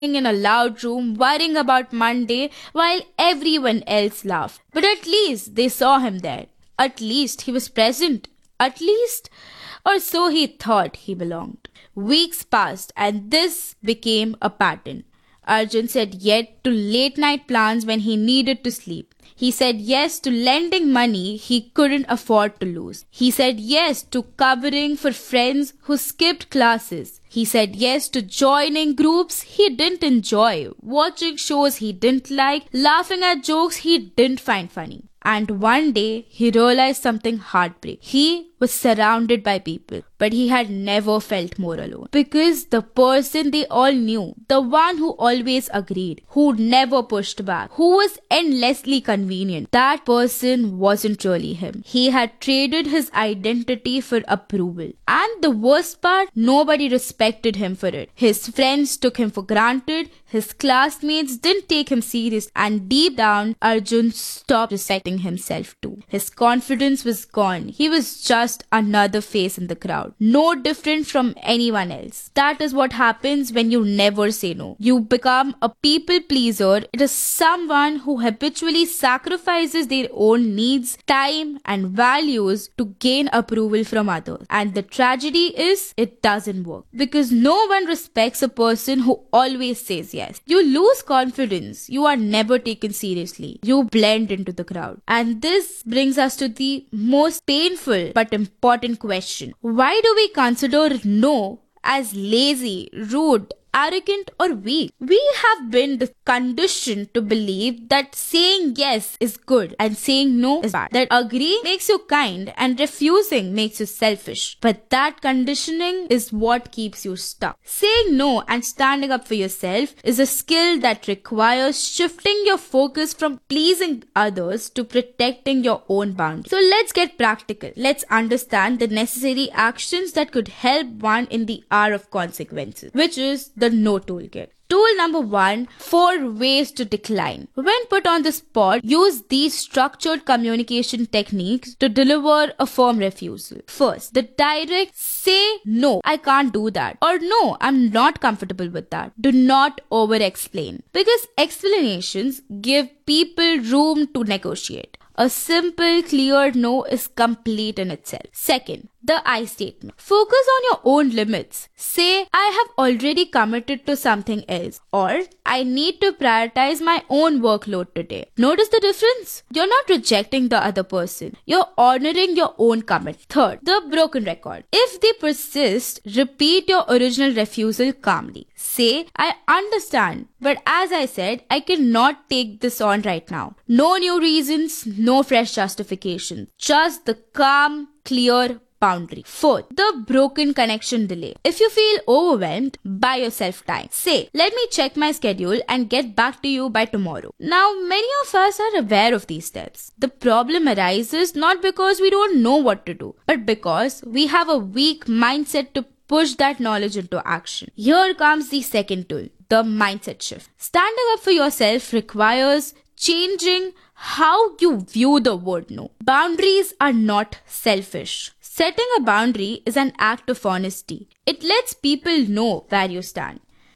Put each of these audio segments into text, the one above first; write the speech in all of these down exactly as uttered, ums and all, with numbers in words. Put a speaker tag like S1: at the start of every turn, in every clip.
S1: in a loud room worrying about Monday while everyone else laughed. But at least they saw him there. At least he was present. At least, or so he thought he belonged. Weeks passed and this became a pattern. Arjun said yes to late night plans when he needed to sleep. He said yes to lending money he couldn't afford to lose. He said yes to covering for friends who skipped classes. He said yes to joining groups he didn't enjoy, watching shows he didn't like, laughing at jokes he didn't find funny. And one day, he realized something heartbreaking. He was surrounded by people, but he had never felt more alone. Because the person they all knew, the one who always agreed, who never pushed back, who was endlessly convenient, that person wasn't really him. He had traded his identity for approval. And the worst part, nobody respected him for it. His friends took him for granted, his classmates didn't take him serious, and deep down, Arjun stopped respecting himself too. His confidence was gone. He was just another face in the crowd. No different from anyone else. That is what happens when you never say no. You become a people pleaser. It is someone who habitually sacrifices their own needs, time and values to gain approval from others. And the tragedy is, it doesn't work. Because no one respects a person who always says yes. You lose confidence. You are never taken seriously. You blend into the crowd. And this brings us to the most painful but important question. Why do we consider no as lazy, rude, arrogant or weak? We have been conditioned to believe that saying yes is good and saying no is bad. That agreeing makes you kind and refusing makes you selfish. But that conditioning is what keeps you stuck. Saying no and standing up for yourself is a skill that requires shifting your focus from pleasing others to protecting your own boundaries. So let's get practical. Let's understand the necessary actions that could help one in the hour of consequences, which is the no toolkit. Tool number one, four ways to decline. When put on the spot, use these structured communication techniques to deliver a firm refusal. First, the direct say no, I can't do that, or no, I'm not comfortable with that. Do not over-explain, because explanations give people room to negotiate. A simple, clear no is complete in itself. Second, the I statement. Focus on your own limits. Say, I have already committed to something else, or I need to prioritize my own workload today. Notice the difference? You're not rejecting the other person. You're honoring your own commit. Third, the broken record. If they persist, repeat your original refusal calmly. Say, I understand, but as I said, I cannot take this on right now. No new reasons, no fresh justification. Just the calm, clear boundary. Fourth, the broken connection delay. If you feel overwhelmed, buy yourself time. Say, let me check my schedule and get back to you by tomorrow. Now, many of us are aware of these steps. The problem arises not because we don't know what to do, but because we have a weak mindset to push that knowledge into action. Here comes the second tool, the mindset shift. Standing up for yourself requires changing how you view the word no. Boundaries are not selfish. Setting a boundary is an act of honesty. It lets people know where you stand.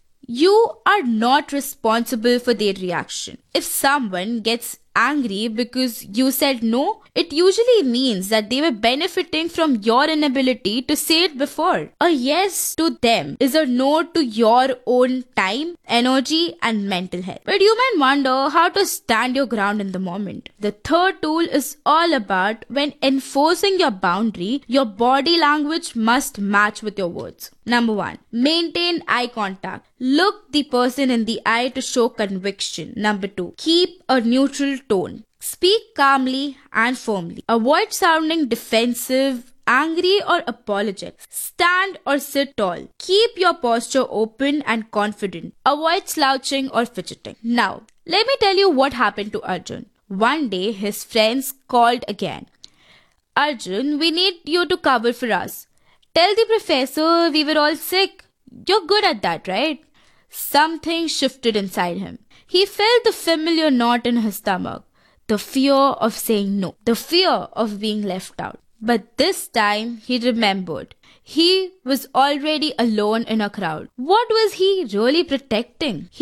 S1: You are not responsible for their reaction. If someone gets angry because you said no, it usually means that they were benefiting from your inability to say it before. A yes to them is a no to your own time, energy, and mental health. But you might wonder how to stand your ground in the moment. The third tool is all about when enforcing your boundary, your body language must match with your words. Number one, maintain eye contact. Look the person in the eye to show conviction. Number two, keep a neutral tone. Speak calmly and firmly. Avoid sounding defensive, angry or apologetic. Stand or sit tall. Keep your posture open and confident. Avoid slouching or fidgeting. Now, let me tell you what happened to Arjun. One day, his friends called again. Arjun, we need you to cover for us. Tell the professor we were all sick. You're good at that, right? Something shifted inside him. He felt the familiar knot in his stomach. The fear of saying no. The fear of being left out. But this time he remembered. He was already alone in a crowd. What was he really protecting? He